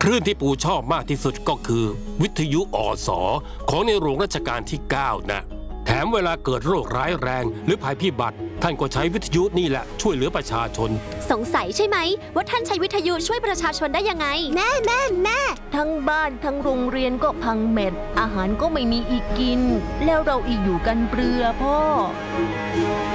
ลื่นที่ปู่ชอบมากที่สุดก็คือวิทยุอสของในหลวงรัชกาลที่ 9 นะแถมเวลาเกิดโรคร้ายแรงหรือภัยพิบัติท่านก็ใช้วิทยุนี่แหละช่วยเหลือประชาชนสงสัยใช่ไหมว่าท่านใช้วิทยุช่วยประชาชนได้ยังไงแม่ทั้งบ้านทั้งโรงเรียนก็พังเม็ดอาหารก็ไม่มีอีกกินแล้วเราอีกอยู่กันเปลือพ่อ